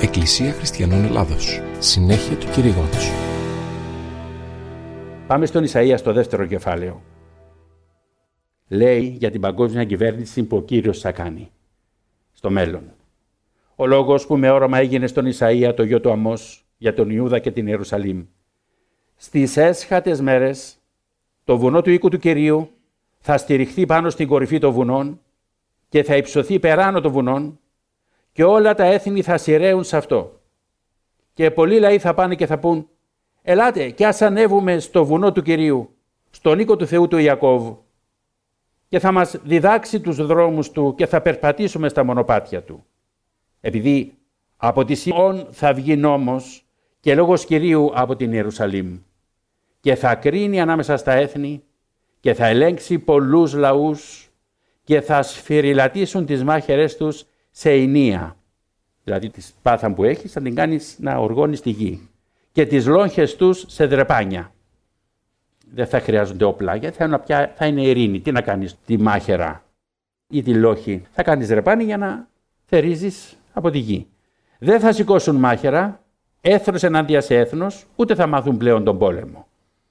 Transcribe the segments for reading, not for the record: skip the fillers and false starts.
Εκκλησία Χριστιανών Ελλάδος. Συνέχεια του κηρύγματος. Πάμε στον Ισαΐα στο δεύτερο κεφάλαιο. Λέει για την παγκόσμια κυβέρνηση που ο Κύριος θα κάνει στο μέλλον. Ο λόγος που με όραμα έγινε στον Ισαΐα το γιο του Αμώς για τον Ιούδα και την Ιερουσαλήμ. Στις έσχατες μέρες το βουνό του οίκου του Κυρίου θα στηριχθεί πάνω στην κορυφή των βουνών και θα υψωθεί περάνω των βουνών και όλα τα έθνη θα σειραίουν σε αυτό. Και πολλοί λαοί θα πάνε και θα πούν: «Ελάτε και ας ανέβουμε στο βουνό του Κυρίου, στον οίκο του Θεού του Ιακώβ, και θα μας διδάξει τους δρόμους του και θα περπατήσουμε στα μονοπάτια του». Επειδή από τη Σιών θα βγει νόμος και λόγος Κυρίου από την Ιερουσαλήμ, και θα κρίνει ανάμεσα στα έθνη και θα ελέγξει πολλούς λαούς και θα σφυριλατήσουν τις μάχαιρες τους σε ηνία. Δηλαδή τη σπάθα που έχεις θα την κάνεις να οργώνει στη γη. Και τις λόγχες τους σε δρεπάνια. Δεν θα χρειάζονται όπλα, γιατί θα είναι ειρήνη. Τι να κάνεις τη μάχαιρα ή τη λόχη? Θα κάνεις δρεπάνι για να θερίζεις από τη γη. Δεν θα σηκώσουν μάχαιρα, έθνος ενάντια σε έθνος, ούτε θα μάθουν πλέον τον πόλεμο.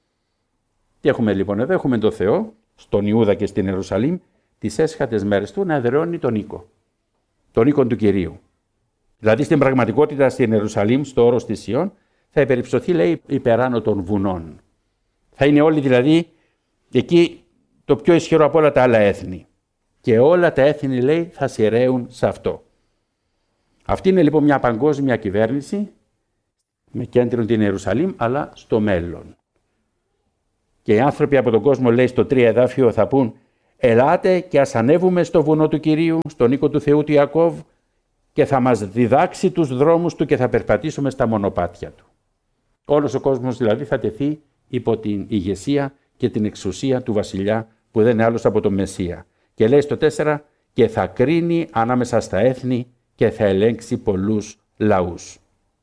Τι έχουμε λοιπόν εδώ? Έχουμε τον Θεό, στον Ιούδα και στην Ιερουσαλήμ, τις έσχατες μέρες του να εδραιώνει τον οίκο. Τον οίκο του Κυρίου. Δηλαδή στην πραγματικότητα στην Ιερουσαλήμ, στο όρος της Σιών, θα υπερυψωθεί, λέει, υπεράνω των βουνών. Θα είναι όλοι δηλαδή εκεί το πιο ισχυρό από όλα τα άλλα έθνη. Και όλα τα έθνη, λέει, θα σειραίουν σε αυτό. Αυτή είναι λοιπόν μια παγκόσμια κυβέρνηση με κέντρο την Ιερουσαλήμ, αλλά στο μέλλον. Και οι άνθρωποι από τον κόσμο, λέει στο 3 εδάφιο, θα πούν: «Ελάτε και ας ανέβουμε στο βουνό του Κυρίου, στον οίκο του Θεού του Ιακώβ, και θα μας διδάξει τους δρόμους του και θα περπατήσουμε στα μονοπάτια του». Όλος ο κόσμος δηλαδή θα τεθεί υπό την ηγεσία και την εξουσία του βασιλιά, που δεν είναι άλλος από τον Μεσσία. Και λέει στο 4: «Και θα κρίνει ανάμεσα στα έθνη και θα ελέγξει πολλούς λαούς».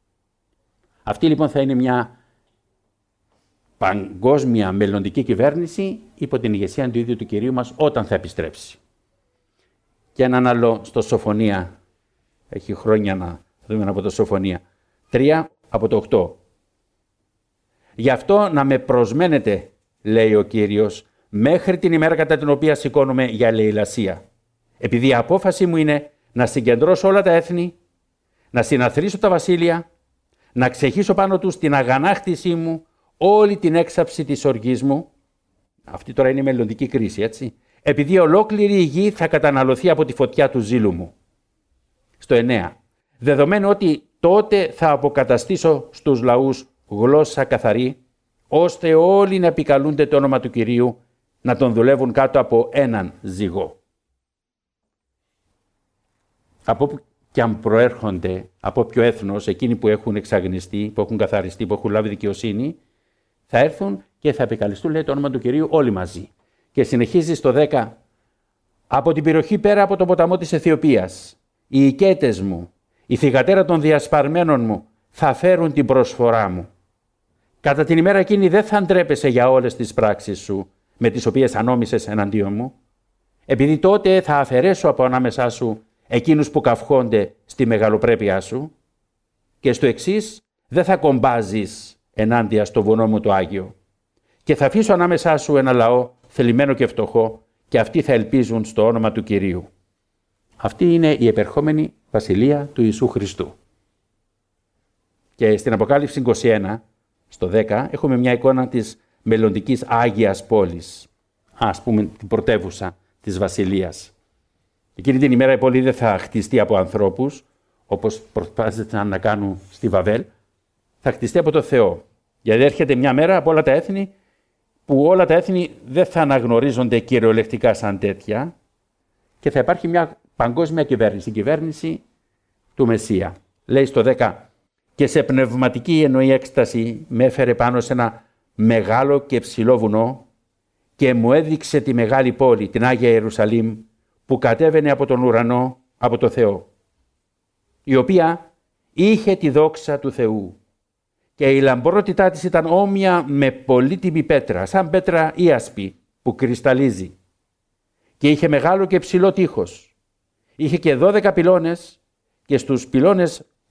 Αυτή λοιπόν θα είναι μια παγκόσμια μελλοντική κυβέρνηση υπό την ηγεσία του ίδιου του Κυρίου μας όταν θα επιστρέψει. Και έναν άλλο στο Σοφονία, έχει χρόνια να δούμε από το Σοφονία, 3 από το 8. «Γι' αυτό να με προσμένετε, λέει ο Κύριος, μέχρι την ημέρα κατά την οποία σηκώνομαι για λαιλασία. Επειδή η απόφαση μου είναι να συγκεντρώσω όλα τα έθνη, να συναθρήσω τα βασίλεια, να ξεχύσω πάνω τους την αγανάκτησή μου, όλη την έξαψη της οργής μου». Αυτή τώρα είναι η μελλοντική κρίση, έτσι. «Επειδή ολόκληρη η γη θα καταναλωθεί από τη φωτιά του ζήλου μου». Στο 9. «Δεδομένου ότι τότε θα αποκαταστήσω στους λαούς γλώσσα καθαρή, ώστε όλοι να επικαλούνται το όνομα του Κυρίου, να τον δουλεύουν κάτω από έναν ζυγό». Από όπου και αν προέρχονται, από ποιο έθνος, εκείνοι που έχουν εξαγνιστεί, που έχουν καθαριστεί, που έχουν λάβει δικαιοσύνη, θα έρθουν και θα επικαλεστούν, λέει, το όνομα του Κυρίου όλοι μαζί. Και συνεχίζει στο 10. «Από την περιοχή πέρα από τον ποταμό της Αιθιοπίας, οι οικέτες μου, η θυγατέρα των διασπαρμένων μου, θα φέρουν την προσφορά μου. Κατά την ημέρα εκείνη δεν θα ντρέπεσαι για όλες τις πράξεις σου, με τις οποίες ανόμισες εναντίον μου, επειδή τότε θα αφαιρέσω από ανάμεσά σου εκείνους που καυχόνται στη μεγαλοπρέπειά σου, και στο εξής δεν θα κομπάζεις ενάντια στο βουνό μου το Άγιο, και θα αφήσω ανάμεσά σου ένα λαό θελημένο και φτωχό, και αυτοί θα ελπίζουν στο όνομα του Κυρίου». Αυτή είναι η επερχόμενη βασιλεία του Ιησού Χριστού. Και στην Αποκάλυψη 21, στο 10, έχουμε μια εικόνα της μελλοντικής Άγιας πόλης, ας πούμε την πρωτεύουσα της βασιλείας. Εκείνη την ημέρα η πόλη δεν θα χτιστεί από ανθρώπους, όπως προσπάθησαν να κάνουν στη Βαβέλ, θα χτιστεί από το Θεό. Γιατί έρχεται μια μέρα από όλα τα έθνη, που όλα τα έθνη δεν θα αναγνωρίζονται κυριολεκτικά σαν τέτοια, και θα υπάρχει μια παγκόσμια κυβέρνηση, η κυβέρνηση του Μεσσία. Λέει στο 10: «Και σε πνευματική εννοή έκσταση με έφερε πάνω σε ένα μεγάλο και ψηλό βουνό και μου έδειξε τη μεγάλη πόλη, την Άγια Ιερουσαλήμ, που κατέβαινε από τον ουρανό, από το Θεό, η οποία είχε τη δόξα του Θεού και η λαμπρότητά της ήταν όμοια με πολύτιμη πέτρα, σαν πέτρα ίασπη που κρυσταλλίζει, και είχε μεγάλο και ψηλό τείχος. Είχε και 12 πυλώνες και στους πυλώνες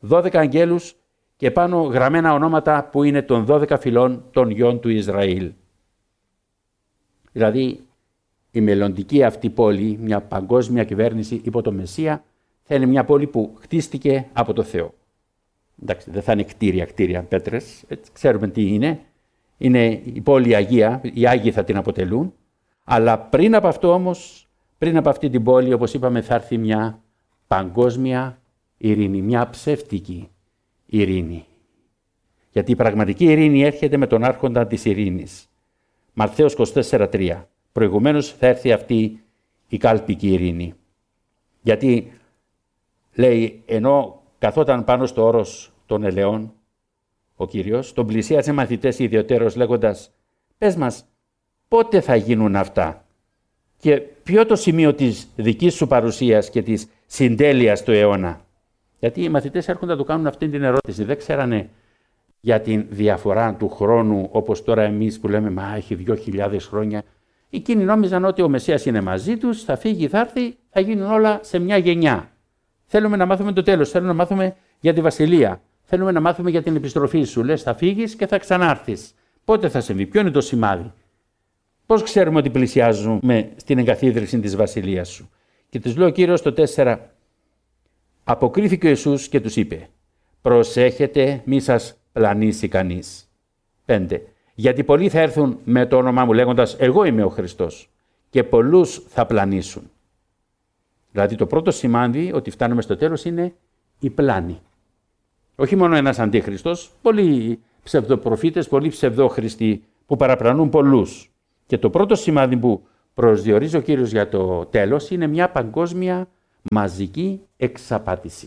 12 αγγέλους και πάνω γραμμένα ονόματα που είναι των 12 φυλών των γιών του Ισραήλ. Δηλαδή η μελλοντική αυτή πόλη, μια παγκόσμια κυβέρνηση υπό το Μεσσία, θα είναι μια πόλη που χτίστηκε από το Θεό. Εντάξει, δεν θα είναι κτίρια, πέτρες, ξέρουμε τι είναι. Είναι η πόλη Αγία, οι Άγιοι θα την αποτελούν. Αλλά πριν από αυτό όμως, πριν από αυτή την πόλη, όπως είπαμε, θα έρθει μια παγκόσμια ειρήνη, μια ψεύτικη ειρήνη. Γιατί η πραγματική ειρήνη έρχεται με τον άρχοντα της ειρήνης. Ματθαίος 24:3. Προηγουμένως θα έρθει αυτή η κάλπικη ειρήνη. Γιατί λέει, ενώ καθόταν πάνω στο όρος των ελαιών, ο Κύριος τον πλησίασε μαθητές ιδιωτέρως λέγοντας, πες μας, πότε θα γίνουν αυτά και ποιο το σημείο της δικής σου παρουσίας και της συντέλειας του αιώνα. Γιατί οι μαθητές έρχονται να του κάνουν αυτή την ερώτηση. Δεν ξέρανε για την διαφορά του χρόνου όπως τώρα εμείς που λέμε «Μα έχει 2.000 χρόνια». Εκείνοι νόμιζαν ότι ο Μεσσίας είναι μαζί τους, θα φύγει, θα έρθει, θα γίνουν όλα σε μια γενιά. Θέλουμε να μάθουμε το τέλος, θέλουμε να μάθουμε για τη βασιλεία. Θέλουμε να μάθουμε για την επιστροφή σου. Λες θα φύγεις και θα ξανάρθεις. Πότε θα συμβεί, ποιο είναι το σημάδι. Πώς ξέρουμε ότι πλησιάζουμε στην εγκαθίδρυση της βασιλείας σου. Και τους λέει ο Κύριος το 4. Αποκρίθηκε ο Ιησούς και τους είπε, προσέχετε μη σας πλανήσει κανείς. 5. Γιατί πολλοί θα έρθουν με το όνομά μου λέγοντας εγώ είμαι ο Χριστός και πολλούς θα πλανήσουν. Δηλαδή το πρώτο σημάδι ότι φτάνουμε στο τέλος είναι η πλάνη. Όχι μόνο ένας αντίχριστος, πολλοί ψευδοπροφήτες, πολλοί ψευδόχριστοι που παραπλανούν πολλούς. Και το πρώτο σημάδι που προσδιορίζει ο Κύριος για το τέλος είναι μια παγκόσμια μαζική εξαπάτηση.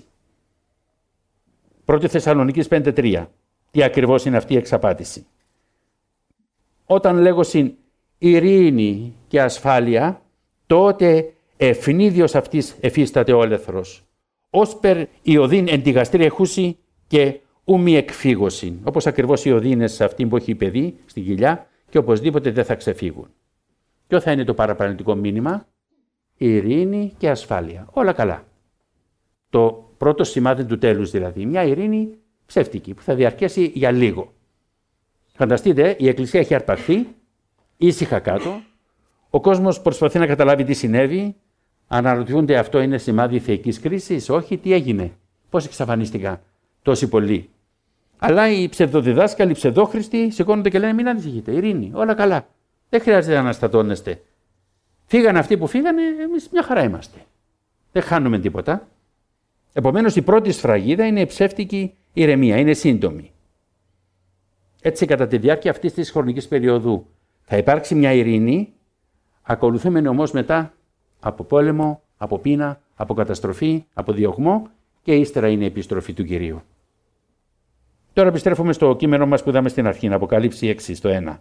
1 Θεσσαλονίκης 5:3. Τι ακριβώς είναι αυτή η εξαπάτηση. Όταν λέγωσιν ειρήνη και ασφάλεια, τότε ευνίδιος αυτής εφίσταται όλεθρος. Όσπερ η οδύν εν τη γαστρή εχούση και ούμι εκφύγωσιν. Όπως ακριβώς οι οδύνες αυτοί που έχει παιδί στην κοιλιά και οπωσδήποτε δεν θα ξεφύγουν. Ποιο θα είναι το παραπλανητικό μήνυμα? Ειρήνη και ασφάλεια. Όλα καλά. Το πρώτο σημάδι του τέλους δηλαδή. Μια ειρήνη ψεύτικη που θα διαρκέσει για λίγο. Φανταστείτε, η Εκκλησία έχει αρπαχθεί, ήσυχα κάτω. Ο κόσμος προσπαθεί να καταλάβει τι συνέβη. Αναρωτιούνται αυτό είναι σημάδι θεϊκής κρίσης. Όχι, τι έγινε. Πώς εξαφανίστηκαν τόσοι πολλοί. Αλλά οι ψευδοδιδάσκαλοι, οι ψευδόχριστοι σηκώνονται και λένε μην ανησυχείτε. Ειρήνη, όλα καλά. Δεν χρειάζεται να αναστατώνεστε. Φύγανε αυτοί που φύγανε, εμείς μια χαρά είμαστε. Δεν χάνουμε τίποτα. Επομένως η πρώτη σφραγίδα είναι η ψεύτικη ηρεμία, είναι σύντομη. Έτσι κατά τη διάρκεια αυτής της χρονικής περίοδου θα υπάρξει μια ειρήνη, ακολουθούμενη όμως μετά από πόλεμο, από πείνα, από καταστροφή, από διωγμό και ύστερα είναι η επιστροφή του Κυρίου. Τώρα επιστρέφουμε στο κείμενο μας που είδαμε στην αρχή, Αποκαλύψη 6 στο 1.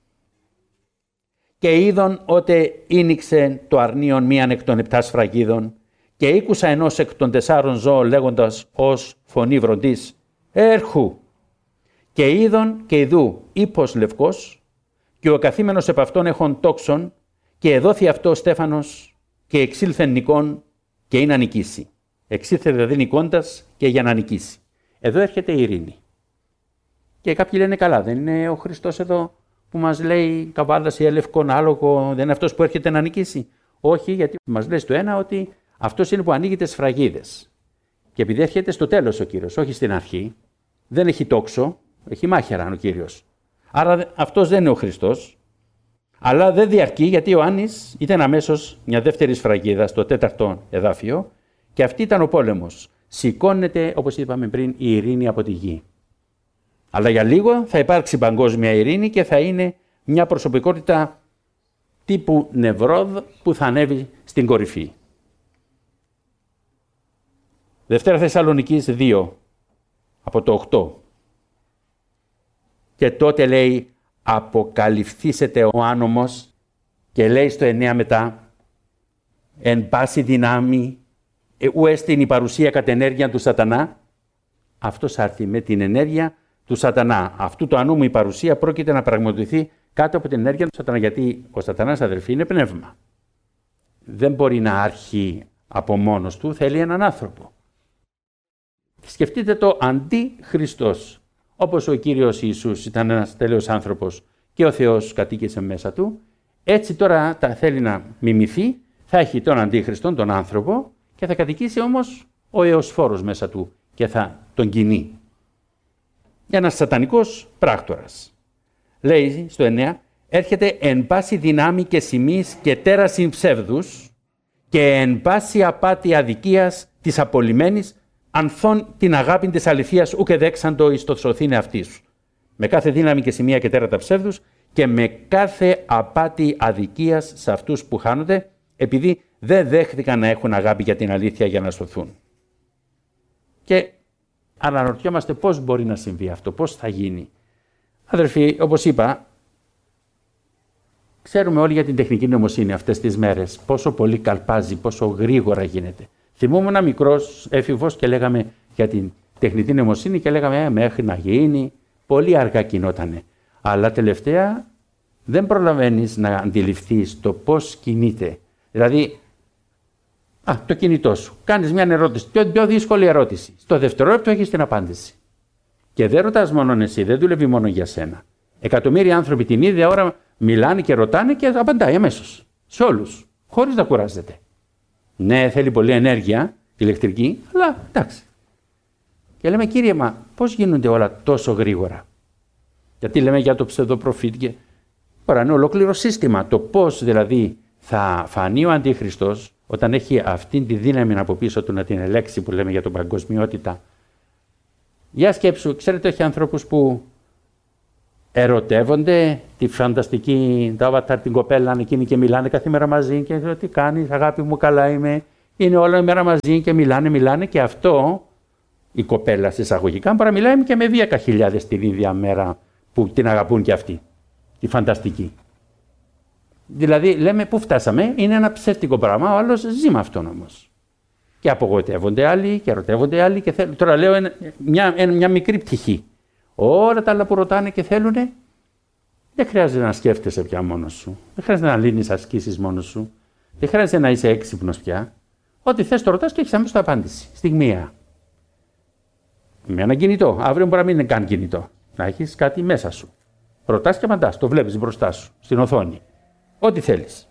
Και είδον ότε ήνιξε το αρνίον μίαν εκ των 7 σφραγίδων και ήκουσα ενός εκ των 4 ζώων λέγοντας ως φωνή βροντής «Έρχου». Και είδον και ιδού ύπος λευκός και ο καθήμενος επ' αυτόν έχων τόξον και εδόθη αυτό στέφανος και εξήλθεν νικών και είναι να νικήσει. Εξήλθε δηλαδή νικώντας και για να νικήσει. Εδώ έρχεται η ειρήνη. Και κάποιοι λένε καλά, δεν είναι ο Χριστός εδώ που μας λέει καβάλαση έλευκον άλογο, δεν είναι αυτός που έρχεται να νικήσει. Όχι, γιατί μας λέει στο ένα ότι αυτός είναι που ανοίγει τις σφραγίδες. Και επειδή έρχεται στο τέλος ο Κύριος, όχι στην αρχή, δεν έχει τόξο, έχει μάχαιρα ο Κύριος. Άρα αυτός δεν είναι ο Χριστός, αλλά δεν διαρκεί γιατί ο Ιωάννης ήταν αμέσως μια δεύτερη σφραγίδα στο 4ο εδάφιο και αυτή ήταν ο πόλεμος. Σηκώνεται, όπως είπαμε πριν, η ειρήνη από τη γη. Αλλά για λίγο θα υπάρξει παγκόσμια ειρήνη και θα είναι μια προσωπικότητα τύπου Νεβρόδ που θα ανέβει στην κορυφή. 2 Θεσσαλονικής 2, από το 8. Και τότε λέει αποκαλυφθήσεται ο άνομος και λέει στο 9 μετά εν πάση δυνάμει ου έστειν η παρουσία κατ' ενέργεια του σατανά. Αυτός άρθει με την ενέργεια του σατανά. Αυτού του ανούμου η παρουσία πρόκειται να πραγματοποιηθεί κάτω από την ενέργεια του σατανά. Γιατί ο σατανάς, αδερφοί, είναι πνεύμα. Δεν μπορεί να άρχει από μόνος του, θέλει έναν άνθρωπο. Σκεφτείτε το αντί-Χριστός. Όπως ο Κύριος Ιησούς ήταν ένας τέλειος άνθρωπος και ο Θεός κατοίκησε μέσα του, έτσι τώρα τα θέλει να μιμηθεί, θα έχει τον αντίχριστον, τον άνθρωπο, και θα κατοικήσει όμως ο Εωσφόρος μέσα του και θα τον κινεί. Ένας σατανικός πράκτορας. Λέει στο 9, έρχεται εν πάση δυνάμει και σημείς και τέρασιν ψεύδους και εν πάση απάτη αδικίας της απολυμένης ανθών την αγάπη της αληθείας ούκε δέξαντο εις το σωθήνε αυτής. Με κάθε δύναμη και σημεία και τέρατα ψεύδους και με κάθε απάτη αδικίας σε αυτούς που χάνονται, επειδή δεν δέχτηκαν να έχουν αγάπη για την αλήθεια για να σωθούν. Και αναρωτιόμαστε πώς μπορεί να συμβεί αυτό, πώς θα γίνει. Αδερφοί, όπως είπα, ξέρουμε όλοι για την τεχνική νοημοσύνη αυτές τις μέρες, πόσο πολύ καλπάζει, πόσο γρήγορα γίνεται. Θυμούμαι ένα μικρός έφηβος και λέγαμε για την τεχνητή νοημοσύνη και λέγαμε μέχρι να γίνει, πολύ αργά κινότανε. Αλλά τελευταία δεν προλαβαίνεις να αντιληφθείς το πώς κινείται. Δηλαδή, το κινητό σου, κάνεις μια ερώτηση, πιο δύσκολη ερώτηση. Στο δευτερόλεπτο έχεις την απάντηση. Και δεν ρωτάς μόνο εσύ, δεν δουλεύει μόνο για σένα. Εκατομμύρια άνθρωποι την ίδια ώρα μιλάνε και ρωτάνε και απαντάει αμέσως. Σε όλους, χωρίς να κουράζεται. Ναι, θέλει πολλή ενέργεια ηλεκτρική, αλλά εντάξει. Και λέμε, Κύριε, μα πώς γίνονται όλα τόσο γρήγορα? Γιατί λέμε για το ψευδοπροφήτη και τώρα είναι ολόκληρο σύστημα. Το πώς δηλαδή θα φανεί ο Αντίχριστος όταν έχει αυτήν τη δύναμη από πίσω του να την ελέξει που λέμε για την παγκοσμιότητα. Για σκέψου, ξέρετε, έχει ανθρώπους που ερωτεύονται τη φανταστική, το avatar, την κοπέλα εκείνη και μιλάνε κάθε μέρα μαζί και τι κάνεις, αγάπη μου, καλά είμαι. Είναι όλη μέρα μαζί και μιλάνε και αυτό η κοπέλα εισαγωγικά μπορεί να μιλάει και με 10.000 την ίδια μέρα που την αγαπούν και αυτοί. Τη φανταστική. Δηλαδή λέμε πού φτάσαμε, είναι ένα ψεύτικο πράγμα, ο άλλος ζει με αυτόν όμως. Και απογοητεύονται άλλοι και ερωτεύονται άλλοι και θέλουν. Τώρα λέω μια μικρή πτυχή. Όλα τα άλλα που ρωτάνε και θέλουνε, δεν χρειάζεται να σκέφτεσαι πια μόνος σου. Δεν χρειάζεται να λύνεις ασκήσεις μόνος σου. Δεν χρειάζεται να είσαι έξυπνος πια. Ό,τι θες το ρωτάς και έχεις αμέσως απάντηση. Στιγμιαία. Με ένα κινητό. Αύριο μπορεί να μην είναι καν κινητό. Να έχεις κάτι μέσα σου. Ρωτάς και απαντάς. Το βλέπεις μπροστά σου, στην οθόνη. Ό,τι θέλεις.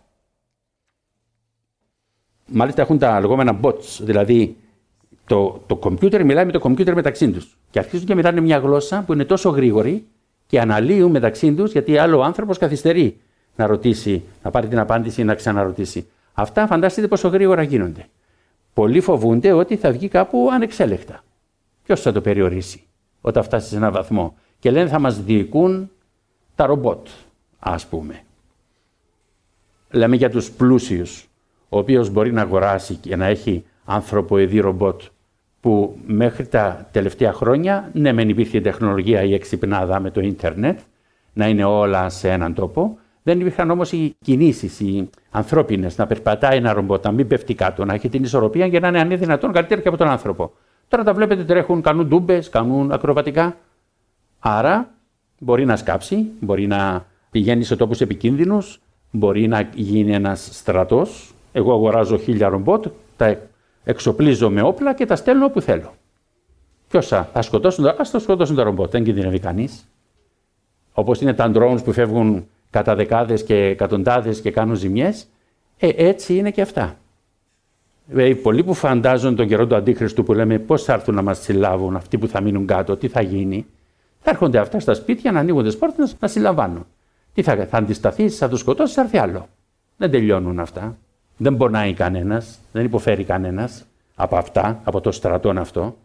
Μάλιστα έχουν τα λεγόμενα bots, δηλαδή το κομπιούτερ μιλάει με το κομπιούτερ μεταξύ τους. Και αρχίζουν και μιλάνε μια γλώσσα που είναι τόσο γρήγορη και αναλύουν μεταξύ τους, γιατί άλλο ο άνθρωπος καθυστερεί να ρωτήσει, να πάρει την απάντηση ή να ξαναρωτήσει. Αυτά φανταστείτε πόσο γρήγορα γίνονται. Πολλοί φοβούνται ότι θα βγει κάπου ανεξέλεκτα. Ποιος θα το περιορίσει όταν φτάσει σε έναν βαθμό? Και λένε θα μας διοικούν τα ρομπότ, ας πούμε. Λέμε για τους πλούσιους, ο οποίος μπορεί να αγοράσει και να έχει ανθρωποειδή ρομπότ, που μέχρι τα τελευταία χρόνια, ναι μεν υπήρχε η τεχνολογία, η εξυπνάδα με το ίντερνετ, να είναι όλα σε έναν τόπο, δεν υπήρχαν όμως οι κινήσεις, οι ανθρώπινες, να περπατάει ένα ρομπότ, να μην πέφτει κάτω, να έχει την ισορροπία και να είναι αν είναι δυνατόν καλύτερα και από τον άνθρωπο. Τώρα τα βλέπετε τρέχουν, κάνουν ντούμπες, κάνουν ακροβατικά. Άρα μπορεί να σκάψει, μπορεί να πηγαίνει σε τόπους επικίνδυνους, μπορεί να γίνει ένας στρατός. Εγώ αγοράζω 1000 ρομπότ, τα εξοπλίζω με όπλα και τα στέλνω όπου θέλω. Ποιος θα σκοτώσουν? Ας το σκοτώσουν τα ρομπότ, δεν κινδυνεύει κανείς. Όπως είναι τα drones που φεύγουν κατά δεκάδες και εκατοντάδες και κάνουν ζημιές, έτσι είναι και αυτά. Πολλοί που φαντάζουν τον καιρό του Αντίχριστου που λέμε πώς θα έρθουν να μας συλλάβουν, αυτοί που θα μείνουν κάτω, τι θα γίνει, θα έρχονται αυτά στα σπίτια να ανοίγουν τις πόρτες να συλλαμβάνουν. Τι θα αντισταθείς, θα τους σκοτώσεις, θα έρθει άλλο. Δεν τελειώνουν αυτά. Δεν πονάει κανένας, δεν υποφέρει κανένας από αυτά, από το στρατόν αυτό.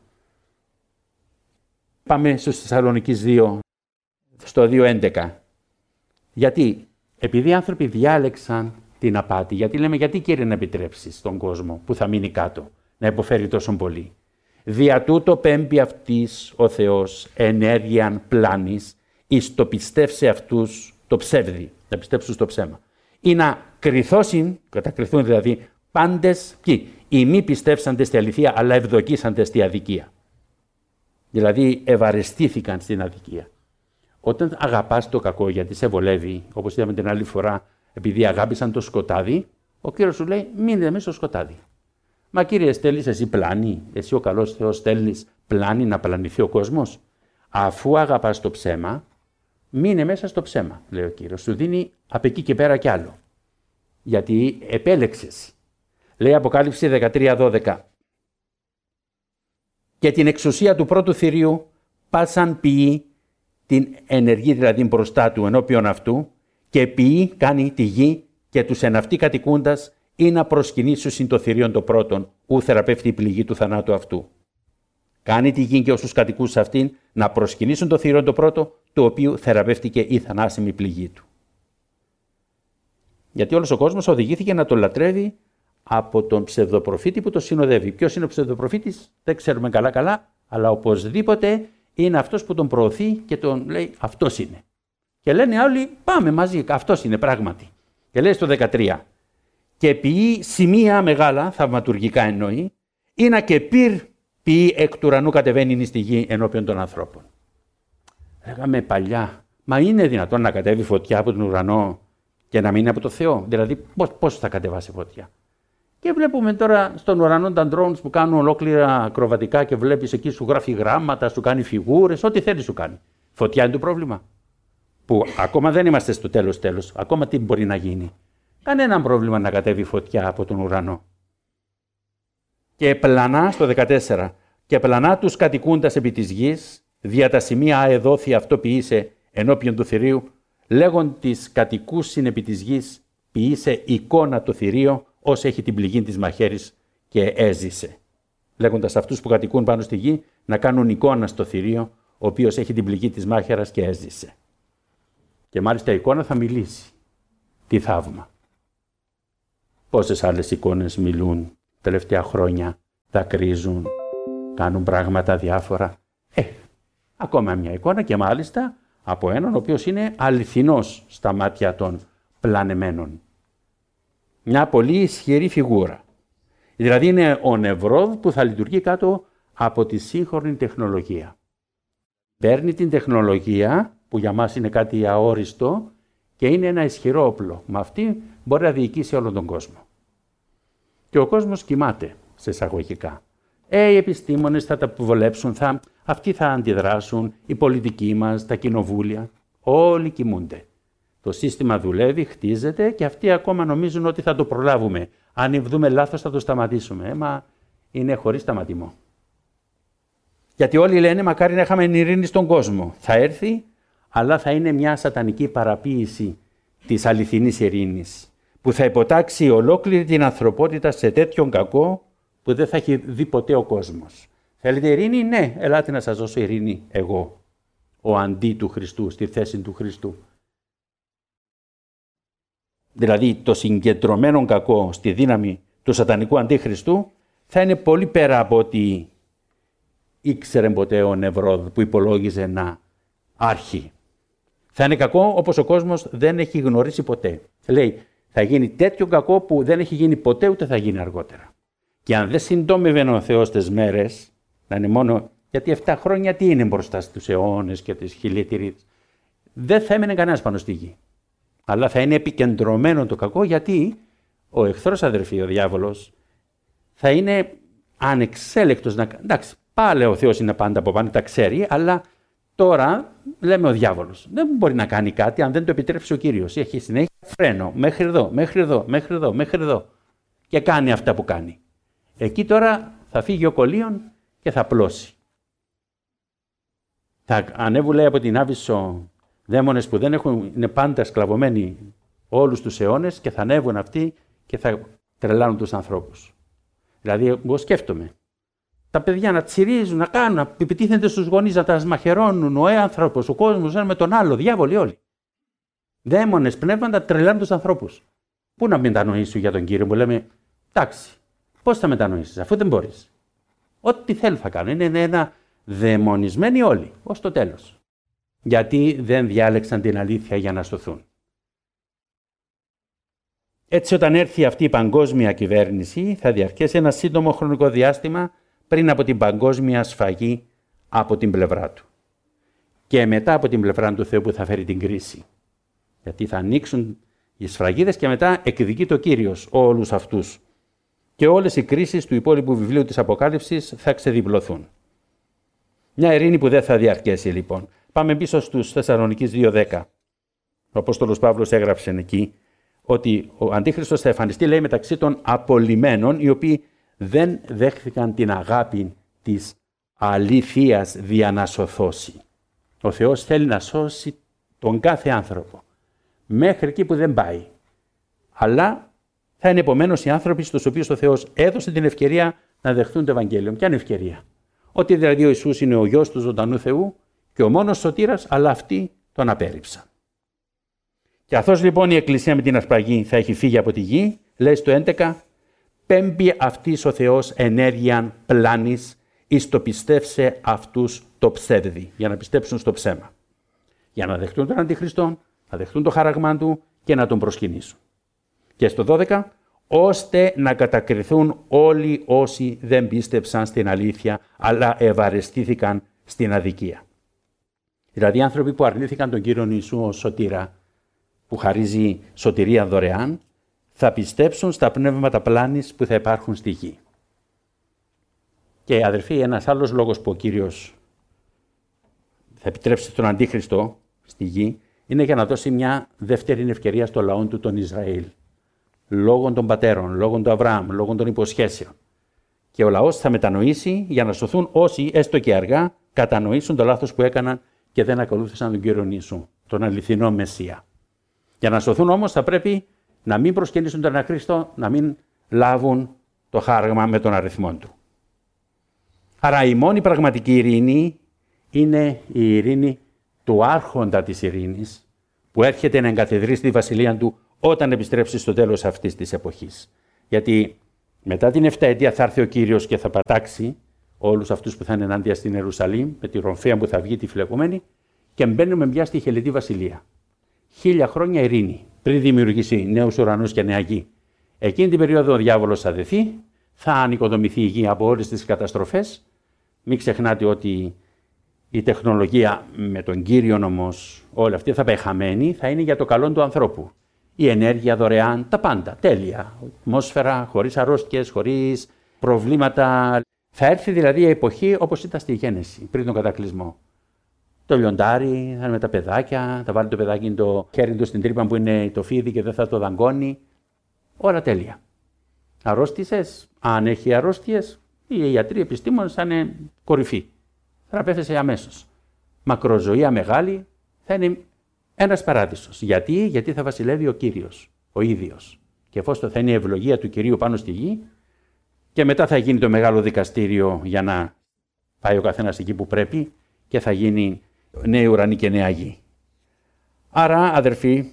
Πάμε στους Θεσσαλονικείς 2, στο 2.11. Γιατί? Επειδή οι άνθρωποι διάλεξαν την απάτη. Γιατί λέμε, γιατί Κύριε να επιτρέψεις τον κόσμο που θα μείνει κάτω να υποφέρει τόσο πολύ? Δια τούτο πέμπει αυτής ο Θεός ενέργειαν πλάνης εις το πιστεύσε αυτούς το ψεύδι, να πιστέψουν στο ψέμα. Ή να κρυθώσουν, κατακριθούν δηλαδή, πάντες ποιοι? Οι μη πιστεύσαντες στη αληθεία, αλλά ευδοκίσαντες στη αδικία. Δηλαδή ευαρεστήθηκαν στην αδικία. Όταν αγαπάς το κακό γιατί σε βολεύει, όπως είδαμε την άλλη φορά, επειδή αγάπησαν το σκοτάδι, ο Κύριος σου λέει: μείνε μέσα στο σκοτάδι. Μα Κύριε, στέλνεις εσύ πλάνη, εσύ ο καλός Θεός στέλνεις πλάνει να πλανηθεί ο κόσμος? Αφού αγαπάς το ψέμα, μείνε μέσα στο ψέμα, λέει ο Κύριος. Σου δίνει από εκεί και πέρα κι άλλο. Γιατί επέλεξες. Λέει Αποκάλυψη 13:12. Και την εξουσία του πρώτου θηρίου πάσαν ποιεί, την ενεργεί δηλαδή μπροστά του ενώπιον αυτού, και ποιεί κάνει τη γη και τους εν αυτή κατοικούντας ή να προσκυνήσουν το θηρίον το πρώτον, ου θεραπεύει η πληγή του θανάτου αυτού. Κάνει τη γη και όσους κατοικούν σε αυτήν να προσκυνήσουν το θηρίον το πρώτο, του οποίου θεραπεύτηκε η θανάσιμη πληγή του. Γιατί όλος ο κόσμος οδηγήθηκε να τον λατρεύει από τον ψευδοπροφήτη που τον συνοδεύει. Ποιος είναι ο ψευδοπροφήτης? Δεν ξέρουμε καλά, αλλά οπωσδήποτε είναι αυτός που τον προωθεί και τον λέει αυτός είναι. Και λένε άλλοι πάμε μαζί, αυτός είναι πράγματι. Και λέει στο 13. Και ποιεί σημεία μεγάλα, θαυματουργικά εννοεί, είναι και ποιεί εκ του ουρανού κατεβαίνει στη γη ενώπιον των ανθρώπων. Λέγαμε παλιά, μα είναι δυνατόν να κατέβει φωτιά από τον ουρανό και να μην είναι από το Θεό? Δηλαδή πώς θα κατεβάσει φωτιά? Και βλέπουμε τώρα στον ουρανό τα drones που κάνουν ολόκληρα ακροβατικά και βλέπεις εκεί σου γράφει γράμματα, σου κάνει φιγούρες, ό,τι θέλει σου κάνει. Φωτιά είναι το πρόβλημα. Που ακόμα δεν είμαστε στο τέλος. Ακόμα τι μπορεί να γίνει? Κανένα πρόβλημα να κατέβει φωτιά από τον ουρανό. Και πλανά στο 14. Και πλανά τους κατοικούντας επί της γης, δια τα σημεία αεδόθη αυτό ποιήσε ενώπιον του θηρίου, λέγον τις κατοικούσιν επί της γης, ποιήσε εικόνα το θηρίο, ως έχει την πληγή της μαχαίρης και έζησε. Λέγοντας αυτούς που κατοικούν πάνω στη γη να κάνουν εικόνα στο θηρίο, ο οποίος έχει την πληγή της μάχαιρας και έζησε. Και μάλιστα η εικόνα θα μιλήσει. Τι θαύμα. Πόσες άλλες εικόνες μιλούν τελευταία χρόνια, δακρύζουν, κάνουν πράγματα διάφορα. Ακόμα μια εικόνα και μάλιστα από έναν ο οποίος είναι αληθινός στα μάτια των πλανεμένων. Μια πολύ ισχυρή φιγούρα. Δηλαδή είναι ο Νεβρόδ που θα λειτουργεί κάτω από τη σύγχρονη τεχνολογία. Παίρνει την τεχνολογία που για μας είναι κάτι αόριστο και είναι ένα ισχυρό όπλο. Με αυτή μπορεί να διοικήσει όλον τον κόσμο. Και ο κόσμος κοιμάται σε εισαγωγικά. Οι επιστήμονες θα τα αποβολέψουν, αυτοί θα αντιδράσουν, οι πολιτικοί μας, τα κοινοβούλια, όλοι κοιμούνται. Το σύστημα δουλεύει, χτίζεται και αυτοί ακόμα νομίζουν ότι θα το προλάβουμε. Αν δούμε λάθος θα το σταματήσουμε. Μα είναι χωρίς σταματημό. Γιατί όλοι λένε μακάρι να είχαμε ειρήνη στον κόσμο. Θα έρθει, αλλά θα είναι μια σατανική παραποίηση της αληθινής ειρήνης, που θα υποτάξει ολόκληρη την ανθρωπότητα σε τέτοιον κακό που δεν θα έχει δει ποτέ ο κόσμος. Θέλετε ειρήνη? Ναι, ελάτε να σας δώσω ειρήνη εγώ, ο αντί του Χριστού, στη θέση του Χριστού. Δηλαδή το συγκεντρωμένο κακό στη δύναμη του σατανικού αντίχριστου θα είναι πολύ πέρα από ό,τι ήξερε ποτέ ο Νεβρόδ που υπολόγιζε να άρχει. Θα είναι κακό όπως ο κόσμος δεν έχει γνωρίσει ποτέ. Λέει, θα γίνει τέτοιο κακό που δεν έχει γίνει ποτέ ούτε θα γίνει αργότερα. Και αν δεν συντόμευε ο Θεός τις μέρες, να είναι μόνο, γιατί 7 χρόνια τι είναι μπροστά στους αιώνες και τις χιλιετηρίες, δεν θα έμενε κανένας πάνω στη γη. Αλλά θα είναι επικεντρωμένο το κακό, γιατί ο εχθρός, αδερφοί, ο διάβολος, θα είναι ανεξέλεκτος. Εντάξει, πάλι ο Θεός είναι πάντα από πάνω, τα ξέρει, αλλά τώρα λέμε ο διάβολος δεν μπορεί να κάνει κάτι αν δεν το επιτρέψει ο Κύριος. Έχει συνέχεια φρένο, μέχρι εδώ. Και κάνει αυτά που κάνει. Εκεί τώρα θα φύγει ο Κολίων και θα πλώσει. Θα ανέβουν, λέει, από την Άβυσσο δαίμονες που δεν είναι πάντα σκλαβωμένοι όλους τους αιώνες και θα ανέβουν αυτοί και θα τρελάνουν τους ανθρώπους. Δηλαδή, εγώ σκέφτομαι, τα παιδιά να τσιρίζουν, να κάνουν, να επιτίθενται στους γονείς, να τα μαχαιρώνουν, ο άνθρωπος, ο κόσμος, ένα με τον άλλο, διάβολοι όλοι. Δαίμονες, πνεύματα, τρελάνουν τους ανθρώπους. Πού να μετανοήσουν για τον Κύριο, που λέμε, εντάξει, πώς θα μετανοήσεις, αφού δεν μπορείς. Ό,τι θέλουν θα κάνουν. Είναι ένα δαιμονισμένοι όλοι, ως το τέλος. Γιατί δεν διάλεξαν την αλήθεια για να σωθούν. Έτσι, όταν έρθει αυτή η παγκόσμια κυβέρνηση, θα διαρκέσει ένα σύντομο χρονικό διάστημα πριν από την παγκόσμια σφαγή από την πλευρά του. Και μετά από την πλευρά του Θεού που θα φέρει την κρίση. Γιατί θα ανοίξουν οι σφραγίδες και μετά εκδικεί ο Κύριος όλους αυτούς. Και όλες οι κρίσεις του υπόλοιπου βιβλίου της Αποκάλυψης θα ξεδιπλωθούν. Μια ειρήνη που δεν θα διαρκέσει λοιπόν. Πάμε πίσω στους Θεσσαλονικείς 2:10. Ο Απόστολος Παύλος έγραψε εκεί ότι ο Αντίχριστος θα εμφανιστεί, λέει, μεταξύ των απολυμένων, οι οποίοι δεν δέχθηκαν την αγάπη της αλήθειας δια να σωθώσει. Ο Θεός θέλει να σώσει τον κάθε άνθρωπο, μέχρι εκεί που δεν πάει. Αλλά θα είναι επομένως οι άνθρωποι στους οποίους ο Θεός έδωσε την ευκαιρία να δεχθούν το Ευαγγέλιο. Ποια είναι ευκαιρία? Ότι δηλαδή ο Ιησούς είναι ο Γιος του ζωντανού Θεού και ο μόνος σωτήρας, αλλά αυτοί τον απέρριψαν. Και καθώς λοιπόν η Εκκλησία με την αρπαγή θα έχει φύγει από τη γη, λέει στο 11, πέμπει αυτής ο Θεός ενέργειαν πλάνης, εις το πιστεύσε αυτούς το ψεύδι, για να πιστέψουν στο ψέμα. Για να δεχτούν τον Αντιχριστόν, να δεχτούν το χαραγμά του και να τον προσκυνήσουν. Και στο 12, ώστε να κατακριθούν όλοι όσοι δεν πίστεψαν στην αλήθεια, αλλά ευαρεστήθηκαν στην αδικία. Δηλαδή άνθρωποι που αρνήθηκαν τον Κύριο Ιησού ως σωτήρα, που χαρίζει σωτηρία δωρεάν, θα πιστέψουν στα πνεύματα πλάνης που θα υπάρχουν στη γη. Και αδερφοί, ένας άλλος λόγος που ο Κύριος θα επιτρέψει τον Αντίχριστο στη γη, είναι για να δώσει μια δεύτερη ευκαιρία στο λαό του, τον Ισραήλ. Λόγω των πατέρων, λόγω του Αβραάμ, λόγω των υποσχέσεων. Και ο λαός θα μετανοήσει για να σωθούν όσοι, έστω και αργά, κατανοήσουν το λάθος που έκαναν και δεν ακολούθησαν τον Κύριο Ιησού, τον αληθινό Μεσσία. Για να σωθούν όμως θα πρέπει να μην προσκυνήσουν τον Αναχρίστο, να μην λάβουν το χάραγμα με τον αριθμό του. Άρα η μόνη πραγματική ειρήνη είναι η ειρήνη του άρχοντα της ειρήνης, που έρχεται να εγκαθιδρύσει τη βασιλεία του όταν επιστρέψει στο τέλος αυτής της εποχής. Γιατί μετά την 7 ετία θα έρθει ο Κύριος και θα πατάξει όλους αυτούς που θα είναι ενάντια στην Ιερουσαλήμ, με τη ρομφαία που θα βγει τη φυλακωμένη, και μπαίνουμε πια στη χελετή βασιλεία. 1000 χρόνια ειρήνη, πριν δημιουργήσει νέους ουρανούς και νέα γη. Εκείνη την περίοδο ο διάβολος θα δεθεί, θα ανοικοδομηθεί η γη από όλες τις καταστροφές. Μην ξεχνάτε ότι η τεχνολογία με τον Κύριον όμως, όλα αυτή θα πάει χαμένη, θα είναι για το καλό του ανθρώπου. Η ενέργεια δωρεάν, τα πάντα, τέλεια. Ατμόσφαιρα, χωρίς αρρώστιες, χωρίς προβλήματα. Θα έρθει δηλαδή η εποχή όπως ήταν στη Γέννηση, πριν τον κατακλυσμό. Το λιοντάρι, θα είναι με τα παιδάκια, θα βάλει το παιδάκι το χέρι του στην τρύπα που είναι το φίδι και δεν θα το δαγκώνει. Όλα τέλεια. Αρρώστησες, αν έχει αρρώστιες, οι ιατροί επιστήμονες θα είναι κορυφή. Θα πέθεσαι αμέσως. Μακροζωία μεγάλη θα είναι ένας παράδεισος. Γιατί θα βασιλεύει ο Κύριος, ο ίδιος. Και εφόσον θα είναι η ευλογία του Κυρίου πάνω στη γη, και μετά θα γίνει το μεγάλο δικαστήριο για να πάει ο καθένας εκεί που πρέπει και θα γίνει νέοι ουρανοί και νέα γη. Άρα, αδερφοί,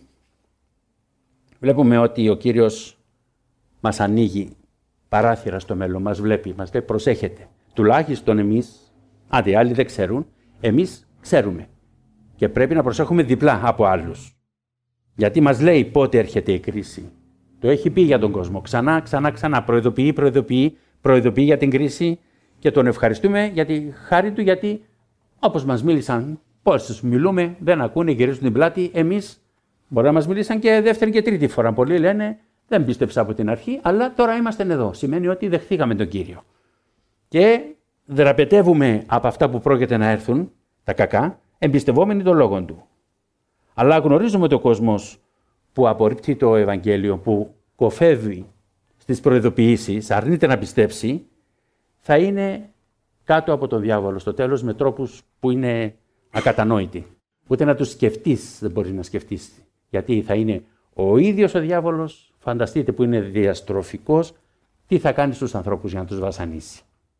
βλέπουμε ότι ο Κύριος μας ανοίγει παράθυρα στο μέλλον, μας βλέπει, μας λέει προσέχετε. Τουλάχιστον εμείς, άντε άλλοι δεν ξέρουν, εμείς ξέρουμε. Και πρέπει να προσέχουμε διπλά από άλλους. Γιατί μας λέει πότε έρχεται η κρίση. Το έχει πει για τον κόσμο. Ξανά. Προειδοποιεί για την κρίση και τον ευχαριστούμε για τη χάρη του, γιατί όπως μας μίλησαν, πόσους μιλούμε, δεν ακούνε, γυρίζουν την πλάτη. Εμείς μπορεί να μας μιλήσαν και δεύτερη και τρίτη φορά. Πολλοί λένε δεν πίστεψα από την αρχή, αλλά τώρα είμαστε εδώ. Σημαίνει ότι δεχθήκαμε τον Κύριο. Και δραπετεύουμε από αυτά που πρόκειται να έρθουν, τα κακά, εμπιστευόμενοι τον λόγο του. Αλλά γνωρίζουμε ότι ο κόσμος που απορρίπτει το Ευαγγέλιο, που κοφεύει στις προειδοποιήσεις, αρνείται να πιστέψει, θα είναι κάτω από τον διάβολο στο τέλος με τρόπους που είναι ακατανόητοι. Ούτε να τους σκεφτείς δεν μπορείς να σκεφτείς. Γιατί θα είναι ο ίδιος ο διάβολος, φανταστείτε που είναι διαστροφικός, τι θα κάνει στους ανθρώπους για να τους βασανίσει.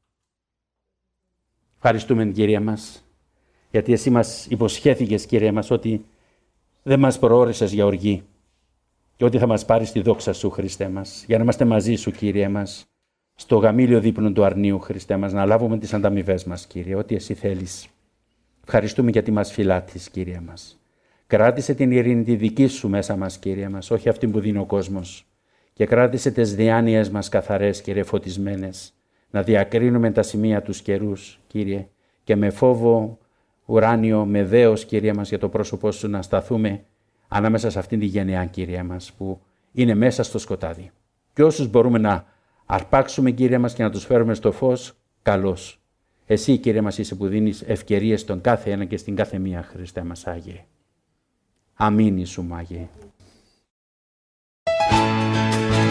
Ευχαριστούμε την Κυρία μας, γιατί εσύ μας υποσχέθηκες, Κύριε μας, ότι δεν μας προώρησες για οργή και ότι θα μας πάρεις τη δόξα σου, Χριστέ μας, για να είμαστε μαζί σου, Κύριε μας, στο γαμήλιο δείπνο του αρνίου, Χριστέ μας, να λάβουμε τις ανταμοιβές μας, Κύριε, ό,τι εσύ θέλεις. Ευχαριστούμε γιατί μας φυλάτεις, Κύριε μας. Κράτησε την ειρήνη τη δική σου μέσα μας, Κύριε μας, όχι αυτή που δίνει ο κόσμος. Και κράτησε τις διάνοιες μας καθαρές, Κύριε, φωτισμένες, να διακρίνουμε τα σημεία τους καιρούς, Κύριε, και με φόβο ουράνιο, με δέος, Κύριε μας, για το πρόσωπό σου να σταθούμε ανάμεσα σε αυτήν τη γενεά, Κύριε μας, που είναι μέσα στο σκοτάδι. Και όσους μπορούμε να αρπάξουμε, Κύριε μας, και να τους φέρουμε στο φως, καλώς. Εσύ, Κύριε μας, είσαι που δίνεις ευκαιρίες στον κάθε ένα και στην κάθε μία, Χριστέ μας Άγιε. Αμήν Ιησού Άγιε.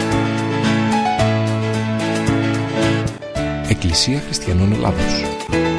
Εκκλησία Χριστιανών Ελλάδος.